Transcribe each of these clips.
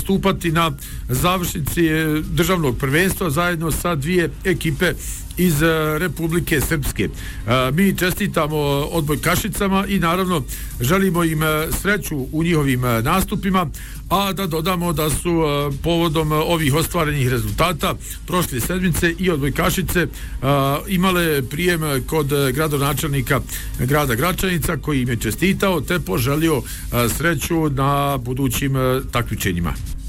nastupati na završnici državnog prvenstva zajedno sa dvije ekipe iz Republike Srpske. Mi čestitamo odbojkašicama i naravno želimo im sreću u njihovim nastupima, a da dodamo da su povodom ovih ostvarenih rezultata prošle sedmice i odbojkašice imale prijem kod gradonačelnika grada Gračanica koji im je čestitao te poželio sreću na budućim takmičenjima.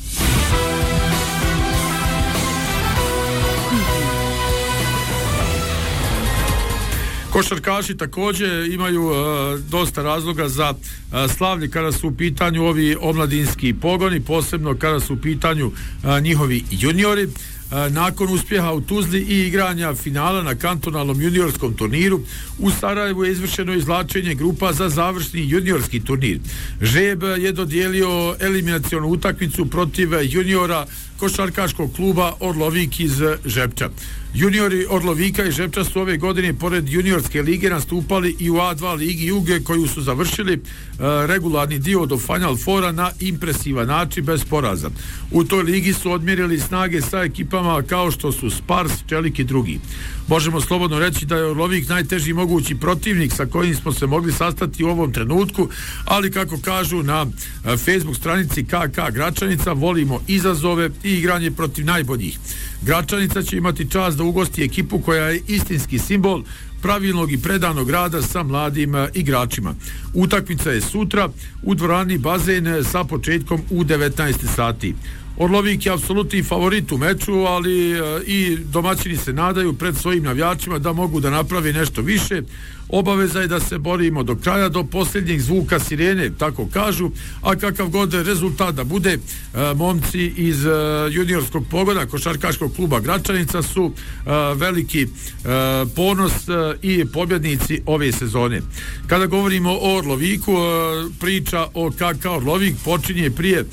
Košarkaši također imaju dosta razloga za slavlje kada su u pitanju ovi omladinski pogoni, posebno kada su u pitanju njihovi juniori. Nakon uspjeha u Tuzli i igranja finala na kantonalnom juniorskom turniru u Sarajevu je izvršeno izvlačenje grupa za završni juniorski turnir. Žeb je dodijelio eliminacionu utakmicu protiv juniora košarkaškog kluba Orlovik iz Žepča. Juniori Orlovika i Žepča su ove godine pored juniorske lige nastupali i u A2 ligi Juge koju su završili regularni dio do Final Fora na impresivan način bez poraza. U toj ligi su odmjerili snage sa ekipama kao što su Spars, Čelik i drugi. Možemo slobodno reći da je Orlovik najteži mogući protivnik sa kojim smo se mogli sastati u ovom trenutku, ali kako kažu na Facebook stranici KK Gračanica, volimo izazove i igranje protiv najboljih. Gračanica će imati čast da ugosti ekipu koja je istinski simbol pravilnog i predanog rada sa mladim igračima. Utakmica je sutra u dvorani Bazen sa početkom u 19 sati. Orlovik je apsolutni favorit u meču, ali i domaćini se nadaju pred svojim navijačima da mogu da naprave nešto više. Obaveza je da se borimo do kraja, do posljednjeg zvuka sirene, tako kažu, a kakav god rezultat da bude, momci iz juniorskog pogona košarkaškog kluba Gračanica su veliki ponos i pobjednici ove sezone. Kada govorimo o Orloviku, priča o KK Orlovik počinje prije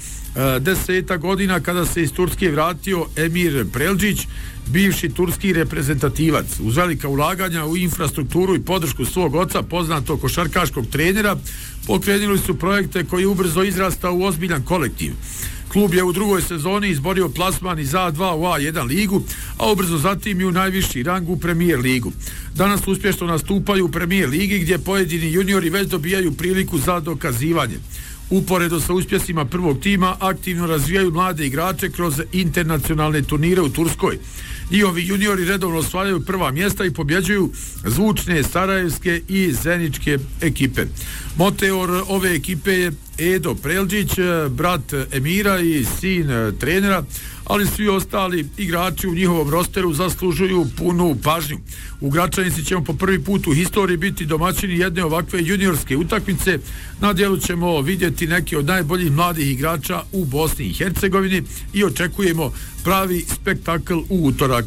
10 godina kada se iz Turske vratio Emir Prelđić, bivši turski reprezentativac. Uz velika ulaganja u infrastrukturu i podršku svog oca, poznatog košarkaškog trenera, pokrenuli su projekte koji ubrzo izrastao u ozbiljan kolektiv. Klub je u drugoj sezoni izborio plasman iz A2 u A1 ligu, a ubrzo zatim i u najviši rang u Premier ligu. Danas uspješno nastupaju u Premier ligi gdje pojedini juniori već dobijaju priliku za dokazivanje. Uporedo sa uspjesima prvog tima aktivno razvijaju mlade igrače kroz internacionalne turnire u Turskoj. I ovi juniori redovno osvajaju prva mjesta i pobjeđuju zvučne sarajevske i zeničke ekipe. Motor ove ekipe je Edo Prelđić, brat Emira i sin trenera, ali svi ostali igrači u njihovom rosteru zaslužuju punu pažnju. U Gračanici ćemo po prvi put u historiji biti domaćini jedne ovakve juniorske utakmice. Na dijelu ćemo vidjeti neke od najboljih mladih igrača u Bosni i Hercegovini i očekujemo pravi spektakl u utorak.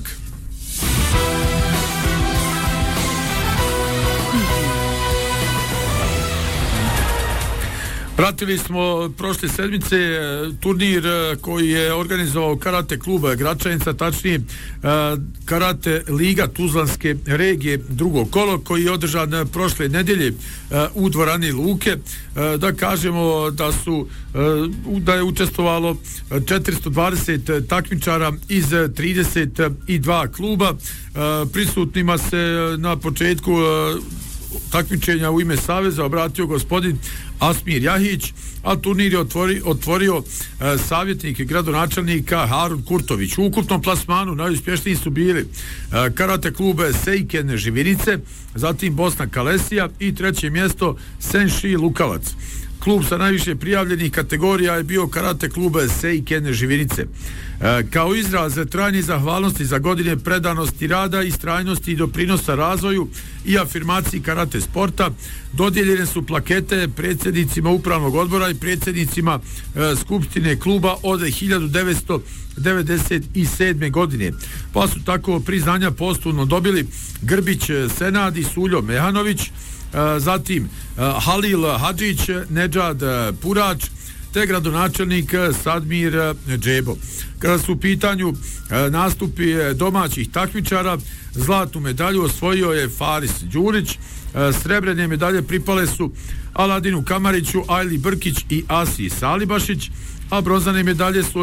Pratili smo prošle sedmice turnir koji je organizovao karate klub Gračanica, tačnije karate liga Tuzlanske regije drugo kolo koji je održan prošle nedelje u dvorani Luke. Da kažemo da je učestvovalo 420 takmičara iz 32 kluba. Prisutnima se na početku takmičenja u ime Saveza obratio gospodin Asmir Jahić, a turnir je otvorio savjetnik gradonačelnika Harun Kurtović. U ukupnom plasmanu najuspješniji su bili karate klub Seiken Živinice, zatim Bosna Kalesija i treće mjesto Senši Lukavac. Klub sa najviše prijavljenih kategorija je bio karate klub Seiken Živinice. Kao izraz trajne zahvalnosti za godine predanosti rada, istrajnosti i doprinosa razvoju i afirmaciji karate sporta dodijeljene su plakete predsjednicima upravnog odbora i predsjednicima skupštine kluba od 1997. godine. Pa su tako priznanja postupno dobili Grbić Senad i Suljo Mehanović, zatim Halil Hadžić, Nedžad Purač te gradonačelnik Sadmir Džebo. Kada su u pitanju nastupi domaćih takmičara, zlatnu medalju osvojio je Faris Đurić, srebrene medalje pripale su Aladinu Kamariću, Ajli Brkić i Asi Salibašić, a bronzane medalje su